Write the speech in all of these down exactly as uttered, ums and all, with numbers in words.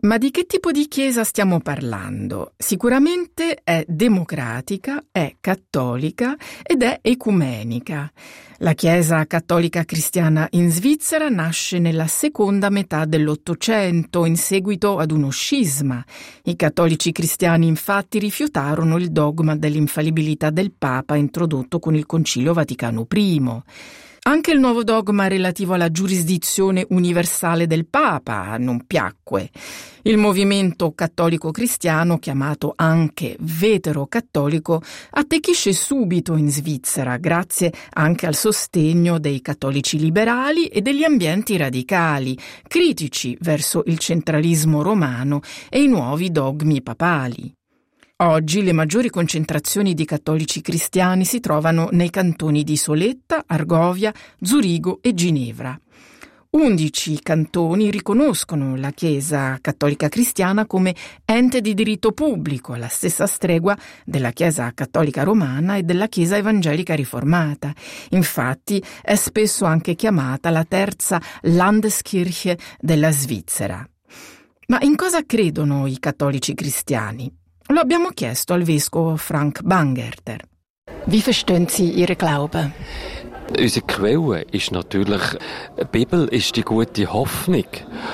Ma di che tipo di Chiesa stiamo parlando? Sicuramente è democratica, è cattolica ed è ecumenica. La Chiesa cattolica cristiana in Svizzera nasce nella seconda metà dell'Ottocento in seguito ad uno scisma. I cattolici cristiani infatti rifiutarono il dogma dell'infallibilità del Papa introdotto con il Concilio Vaticano primo. Anche il nuovo dogma relativo alla giurisdizione universale del Papa non piacque. Il movimento cattolico-cristiano, chiamato anche vetero-cattolico, attecchisce subito in Svizzera, grazie anche al sostegno dei cattolici liberali e degli ambienti radicali, critici verso il centralismo romano e i nuovi dogmi papali. Oggi le maggiori concentrazioni di cattolici cristiani si trovano nei cantoni di Soletta, Argovia, Zurigo e Ginevra. Undici cantoni riconoscono la Chiesa cattolica cristiana come ente di diritto pubblico, alla stessa stregua della Chiesa cattolica romana e della Chiesa evangelica riformata. Infatti è spesso anche chiamata la terza Landeskirche della Svizzera. Ma in cosa credono i cattolici cristiani? Lo abbiamo chiesto al vescovo Frank Bangerter. Wie verstehen Sie Ihre Glaube? Unsere Quelle ist natürlich, die Bibel ist die gute Hoffnung.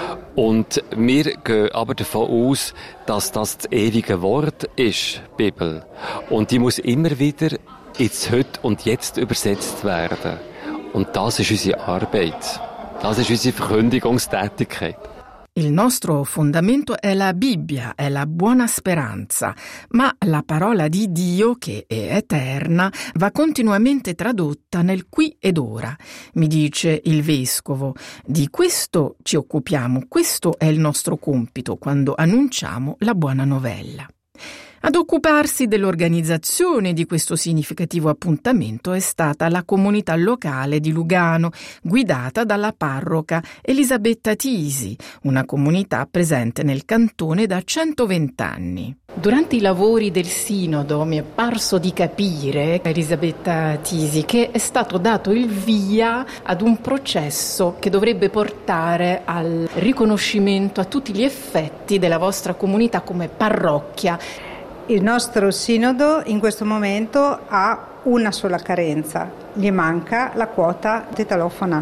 Und wir gehen aber davon aus, dass das das ewige Wort ist, die Bibel. Und die muss immer wieder ins Heute und Jetzt übersetzt werden. Und das ist unsere Arbeit. Das ist unsere Verkündigungstätigkeit. Il nostro fondamento è la Bibbia, è la buona speranza, ma la parola di Dio, che è eterna, va continuamente tradotta nel qui ed ora, mi dice il vescovo. Di questo ci occupiamo, questo è il nostro compito quando annunciamo la buona novella. Ad occuparsi dell'organizzazione di questo significativo appuntamento è stata la comunità locale di Lugano, guidata dalla parroca Elisabetta Tisi, una comunità presente nel cantone da centoventi anni. Durante i lavori del Sinodo mi è parso di capire, Elisabetta Tisi, che è stato dato il via ad un processo che dovrebbe portare al riconoscimento a tutti gli effetti della vostra comunità come parrocchia. Il nostro sinodo in questo momento ha una sola carenza, gli manca la quota tetalofona.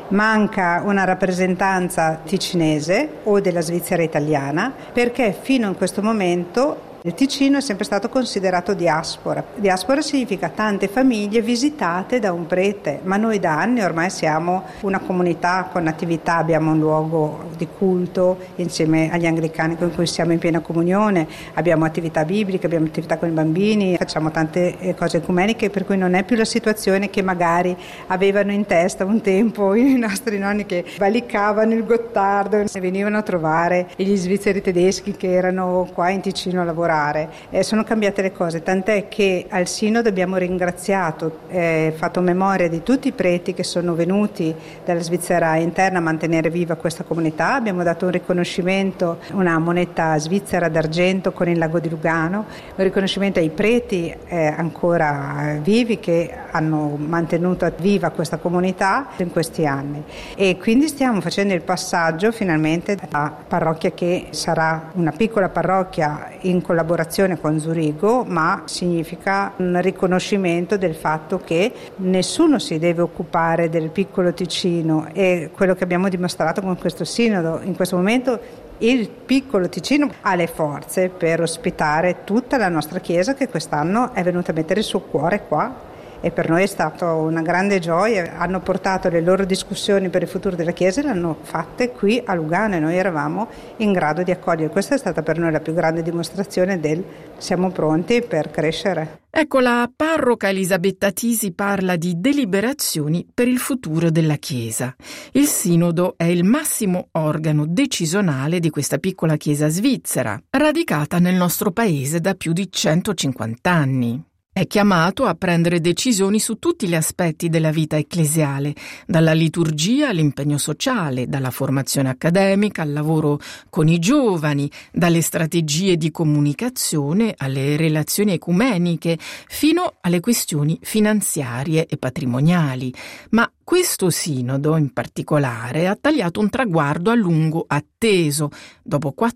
Manca una rappresentanza ticinese o della Svizzera italiana perché fino in questo momento il Ticino è sempre stato considerato diaspora. Diaspora significa tante famiglie visitate da un prete, ma noi da anni ormai siamo una comunità con attività, abbiamo un luogo di culto insieme agli anglicani con cui siamo in piena comunione, abbiamo attività bibliche, abbiamo attività con i bambini, facciamo tante cose ecumeniche, per cui non è più la situazione che magari avevano in testa un tempo i nostri nonni che valicavano il Gottardo e venivano a trovare gli svizzeri tedeschi che erano qua in Ticino a lavorare. Eh, sono cambiate le cose, tant'è che al Sinodo abbiamo ringraziato, eh, fatto memoria di tutti i preti che sono venuti dalla Svizzera interna a mantenere viva questa comunità, abbiamo dato un riconoscimento, una moneta svizzera d'argento con il lago di Lugano, un riconoscimento ai preti eh, ancora vivi che hanno mantenuto viva questa comunità in questi anni e quindi stiamo facendo il passaggio finalmente alla parrocchia che sarà una piccola parrocchia in collaborazione con Zurigo, ma significa un riconoscimento del fatto che nessuno si deve occupare del piccolo Ticino e quello che abbiamo dimostrato con questo sinodo in questo momento. Il piccolo Ticino ha le forze per ospitare tutta la nostra Chiesa che quest'anno è venuta a mettere il suo cuore qua e per noi è stata una grande gioia. Hanno portato le loro discussioni per il futuro della Chiesa e le hanno fatte qui a Lugano e noi eravamo in grado di accogliere. Questa è stata per noi la più grande dimostrazione del siamo pronti per crescere. Ecco, la parroca Elisabetta Tisi parla di deliberazioni per il futuro della Chiesa. Il Sinodo è il massimo organo decisionale di questa piccola Chiesa svizzera, radicata nel nostro paese da più di centocinquanta anni. È chiamato a prendere decisioni su tutti gli aspetti della vita ecclesiale, dalla liturgia all'impegno sociale, dalla formazione accademica al lavoro con i giovani, dalle strategie di comunicazione alle relazioni ecumeniche, fino alle questioni finanziarie e patrimoniali. Ma questo sinodo in particolare ha tagliato un traguardo a lungo atteso. Dopo quattro